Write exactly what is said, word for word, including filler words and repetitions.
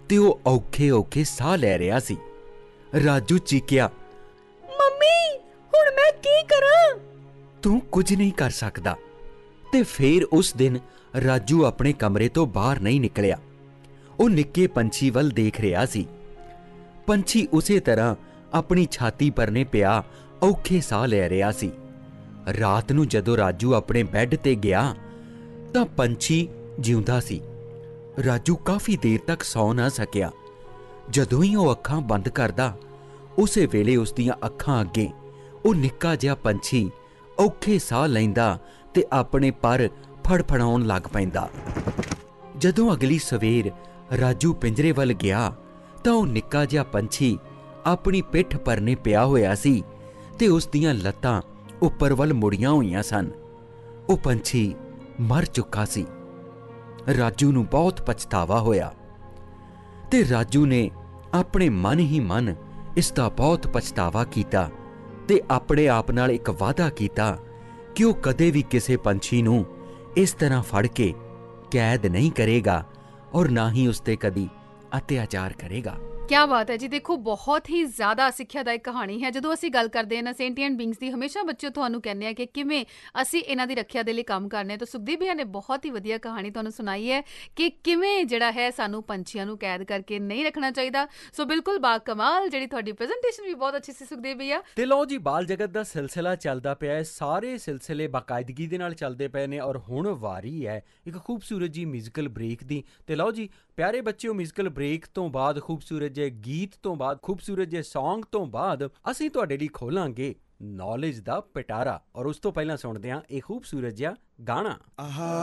ਤੇ ਉਹ ਔਖੇ ਔਖੇ ਸਾਹ ਲੈ ਰਿਹਾ ਸੀ। ਰਾਜੂ ਚੀਕਿਆ, ਮੰਮੀ ਹੁਣ ਮੈਂ ਕੀ ਕਰਾਂ? ਤੂੰ ਕੁਝ ਨਹੀਂ ਕਰ ਸਕਦਾ। ਤੇ ਫੇਰ ਉਸ ਦਿਨ ਰਾਜੂ ਆਪਣੇ ਕਮਰੇ ਤੋਂ ਬਾਹਰ ਨਹੀਂ ਨਿਕਲਿਆ। ਉਹ ਨਿੱਕੇ ਪੰਛੀ ਵੱਲ ਦੇਖ ਰਿਹਾ ਸੀ। ਪੰਛੀ ਉਸੇ ਤਰ੍ਹਾਂ ਆਪਣੀ ਛਾਤੀ ਪਰਨੇ ਪਿਆ ਔਖੇ ਸਾਹ ਲੈ ਰਿਹਾ ਸੀ। ਰਾਤ ਨੂੰ ਜਦੋਂ ਰਾਜੂ ਆਪਣੇ ਬੈੱਡ ਤੇ ਗਿਆ ਤਾਂ ਪੰਛੀ ਜਿਉਂਦਾ ਸੀ। ਰਾਜੂ ਕਾਫੀ ਦੇਰ ਤੱਕ ਸੌ ਨਾ ਸਕਿਆ। ਜਦੋਂ ਹੀ ਉਹ ਅੱਖਾਂ ਬੰਦ ਕਰਦਾ, ਉਸੇ ਵੇਲੇ ਉਸ ਦੀਆਂ ਅੱਖਾਂ ਅੱਗੇ ਉਹ ਨਿੱਕਾ ਜਿਹਾ ਪੰਛੀ ਔਖੇ ਸਾਹ ਲੈਂਦਾ ਤੇ ਆਪਣੇ ਪਰ ਫੜਫੜਾਉਣ ਲੱਗ ਪੈਂਦਾ। ਜਦੋਂ ਅਗਲੀ ਸਵੇਰ ਰਾਜੂ ਪਿੰਜਰੇ ਵੱਲ ਗਿਆ ਤਾਂ ਉਹ ਨਿੱਕਾ ਜਿਹਾ ਪੰਛੀ ਆਪਣੀ ਪਿੱਠ ਪਰਨੇ ਪਿਆ ਹੋਇਆ ਸੀ ਤੇ ਉਸ ਦੀਆਂ ਲੱਤਾਂ ਉੱਪਰ ਵੱਲ ਮੁੜੀਆਂ ਹੋਈਆਂ ਸਨ। ਉਹ ਪੰਛੀ ਮਰ ਚੁੱਕਾ ਸੀ। ਰਾਜੂ ਨੂੰ ਬਹੁਤ ਪਛਤਾਵਾ ਹੋਇਆ ਤੇ ਰਾਜੂ ਨੇ ਆਪਣੇ ਮਨ ਹੀ ਮਨ ਇਸ ਦਾ ਬਹੁਤ ਪਛਤਾਵਾ ਕੀਤਾ ਤੇ ਆਪਣੇ ਆਪ ਨਾਲ ਇੱਕ ਵਾਅਦਾ ਕੀਤਾ ਕਿ ਉਹ ਕਦੇ ਵੀ ਕਿਸੇ ਪੰਛੀ ਨੂੰ ਇਸ ਤਰ੍ਹਾਂ ਫੜ ਕੇ ਕੈਦ ਨਹੀਂ ਕਰੇਗਾ ਔਰ ਨਾ ਹੀ ਉਸ ਤੇ ਕਦੀ ਅਤਿਆਚਾਰ ਕਰੇਗਾ। ਕਿਆ ਬਾਤ ਹੈ ਜੀ। ਦੇਖੋ, ਬਹੁਤ ਹੀ ਜ਼ਿਆਦਾ ਸਿੱਖਿਆਦਾਇਕ ਕਹਾਣੀ ਹੈ। ਜਦੋਂ ਅਸੀਂ ਗੱਲ ਕਰਦੇ ਹਾਂ ਨਾ ਸੈਂਟੀਐਂਟ ਬੀਇੰਗਸ ਦੀ, ਹਮੇਸ਼ਾ ਬੱਚਿਓ ਤੁਹਾਨੂੰ ਕਹਿੰਦੇ ਆ ਕਿ ਕਿਵੇਂ ਅਸੀਂ ਇਹਨਾਂ ਦੀ ਰੱਖਿਆ ਦੇ ਲਈ ਕੰਮ ਕਰਨੇ ਆ। ਤਾਂ ਸੁਖਦੀਪ ਭਈਆ ਨੇ ਬਹੁਤ ਹੀ ਵਧੀਆ ਕਹਾਣੀ ਤੁਹਾਨੂੰ ਸੁਣਾਈ ਹੈ ਕਿ ਕਿਵੇਂ ਜਿਹੜਾ ਹੈ ਸਾਨੂੰ ਪੰਛੀਆਂ ਨੂੰ ਕੈਦ ਕਰਕੇ ਨਹੀਂ ਰੱਖਣਾ ਚਾਹੀਦਾ। ਸੋ ਬਿਲਕੁਲ ਬਾ ਕਮਾਲ ਜਿਹੜੀ ਤੁਹਾਡੀ ਪ੍ਰੈਜੈਂਟੇਸ਼ਨ ਵੀ ਬਹੁਤ ਅੱਛੀ ਸੀ ਸੁਖਦੀਪ ਭਈਆ। ਤੇ ਲਓ ਜੀ, ਬਾਲ ਜਗਤ ਦਾ ਸਿਲਸਿਲਾ ਚੱਲਦਾ ਪਿਆ ਹੈ। ਸਾਰੇ ਸਿਲਸਿਲੇ ਬਾਕਾਇਦਗੀ ਦੇ ਨਾਲ ਚੱਲਦੇ ਪਏ ਨੇ ਔਰ ਹੁਣ ਵਾਰੀ ਹੈ ਇੱਕ ਖੂਬਸੂਰਤ ਜੀ ਮਿਊਜ਼ੀਕਲ ਬ੍ਰੇਕ ਦੀ। ਤੇ ਲਓ ਜੀ ਪਿਆਰੇ ਬੱਚਿਓ, ਮਿਊਜ਼ੀਕਲ ਬ੍ਰੇਕ ਤੋਂ ਬਾਅਦ, ਖੂਬਸੂਰਤ ਜਿਹੇ ਗੀਤ ਤੋਂ ਬਾਅਦ, ਖੂਬਸੂਰਤ ਜਿਹੇ ਸੌਂਗ ਤੋਂ ਬਾਅਦ ਅਸੀਂ ਤੁਹਾਡੇ ਲਈ ਖੋਲਾਂਗੇ ਨੌਲੇਜ ਦਾ ਪਿਟਾਰਾ। ਔਰ ਉਸ ਤੋਂ ਪਹਿਲਾਂ ਸੁਣਦੇ ਹਾਂ ਇਹ ਖੂਬਸੂਰਤ ਜਿਹਾ ਗਾਣਾ।